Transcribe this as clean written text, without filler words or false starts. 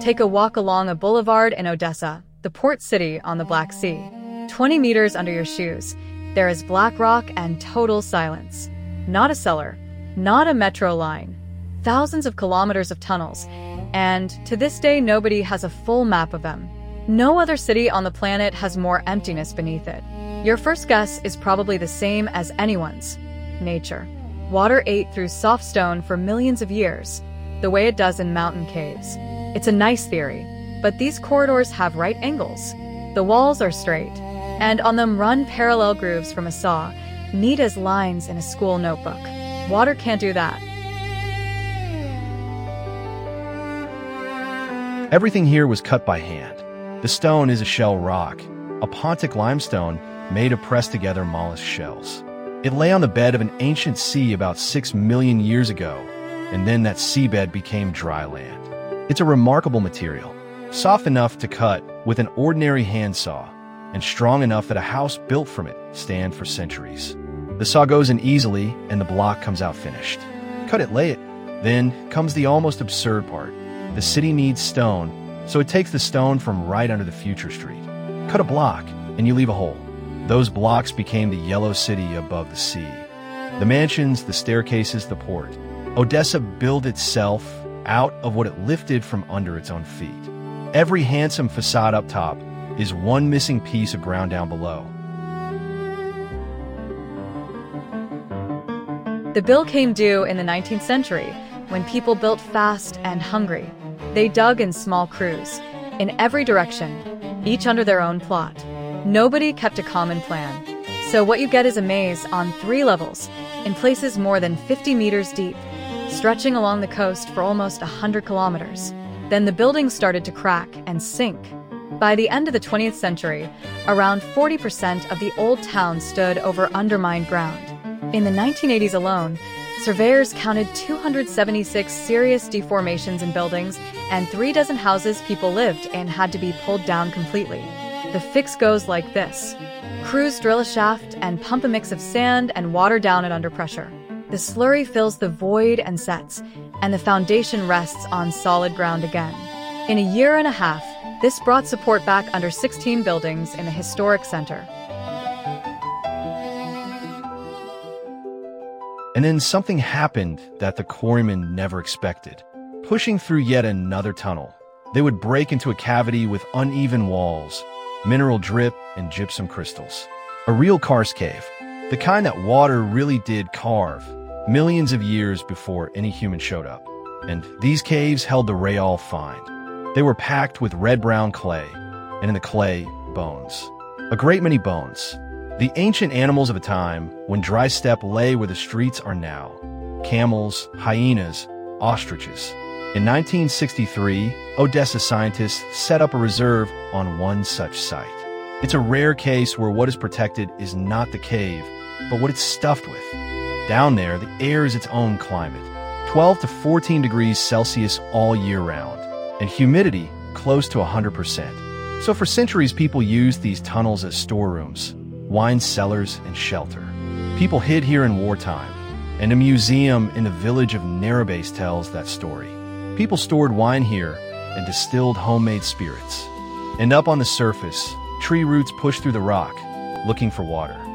Take a walk along a boulevard in Odessa, the port city on the Black Sea. 20 meters under your shoes, there is black rock and total silence. Not a cellar, not a metro line. Thousands of kilometers of tunnels, and to this day nobody has a full map of them. No other city on the planet has more emptiness beneath it. Your first guess is probably the same as anyone's. Nature. Water ate through soft stone for millions of years, the way it does in mountain caves. It's a nice theory, but these corridors have right angles. The walls are straight, and on them run parallel grooves from a saw, neat as lines in a school notebook. Water can't do that. Everything here was cut by hand. The stone is a shell rock, a pontic limestone made of pressed-together mollusk shells. It lay on the bed of an ancient sea about 6 million years ago, and then that seabed became dry land. It's a remarkable material, soft enough to cut with an ordinary handsaw, and strong enough that a house built from it stand for centuries. The saw goes in easily, and the block comes out finished. Cut it, lay it. Then comes the almost absurd part. The city needs stone, so it takes the stone from right under the future street. Cut a block, and you leave a hole. Those blocks became the yellow city above the sea. The mansions, the staircases, the port. Odessa built itself out of what it lifted from under its own feet. Every handsome facade up top is one missing piece of ground down below. The bill came due in the 19th century, when people built fast and hungry. They dug in small crews, in every direction, each under their own plot. Nobody kept a common plan. So what you get is a maze on 3 levels, in places more than 50 meters deep, stretching along the coast for almost 100 kilometers. Then the buildings started to crack and sink. By the end of the 20th century, around 40% of the old town stood over undermined ground. In the 1980s alone, surveyors counted 276 serious deformations in buildings, and 36 houses people lived in had to be pulled down completely. The fix goes like this. Crews drill a shaft and pump a mix of sand and water down it under pressure. The slurry fills the void and sets, and the foundation rests on solid ground again. In a year and a half, this brought support back under 16 buildings in the historic center. And then something happened that the quarrymen never expected. Pushing through yet another tunnel, they would break into a cavity with uneven walls, mineral drip, and gypsum crystals. A real karst cave, the kind that water really did carve, millions of years before any human showed up. And these caves held the Rayal find. They were packed with red-brown clay, and in the clay, bones. A great many bones. The ancient animals of a time when dry steppe lay where the streets are now. Camels, hyenas, ostriches. In 1963, Odessa scientists set up a reserve on one such site. It's a rare case where what is protected is not the cave, but what it's stuffed with. Down there, the air is its own climate. 12 to 14 degrees Celsius all year round, and humidity close to 100%. So for centuries, people used these tunnels as storerooms, wine cellars, and shelter. People hid here in wartime, and a museum in the village of Narrabase tells that story. People stored wine here and distilled homemade spirits. And up on the surface, tree roots pushed through the rock, looking for water.